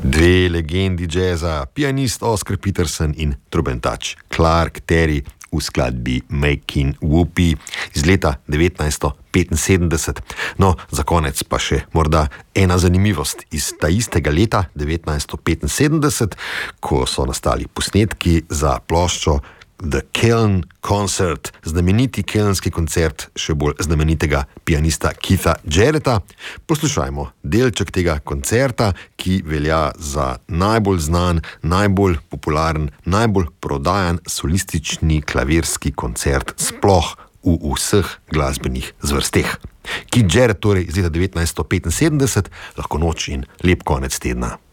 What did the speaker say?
Dve legendi jazza, pianist Oscar Peterson in trubentač Clark Terry v skladbi Making Whoopee iz leta 1975. No, za konec pa še morda ena zanimivost iz ta istega leta 1975, ko so nastali posnetki za ploščo The Keln Concert, znameniti kelnski koncert še bolj znamenitega pianista Keitha Jarretta. Poslušajmo delček tega koncerta, ki velja za najbolj znan, najbolj popularen, najbolj prodajan solistični klavirski koncert sploh v vseh glasbenih zvrsteh. Keith Jarrett torej iz leta 1975, lahko noč in lep konec tedna.